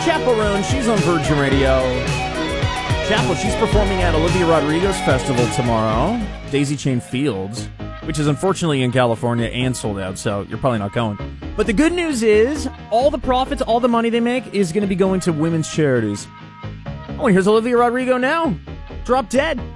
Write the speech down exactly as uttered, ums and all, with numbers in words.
Chaperone. She's on Virgin Radio. Chapel, she's performing at Olivia Rodrigo's festival tomorrow, Daisy Chain Fields, which is unfortunately in California and sold out, so you're probably not going. But the good news is, all the profits, all the money they make is going to be going to women's charities. Oh, and here's Olivia Rodrigo now. Drop Dead.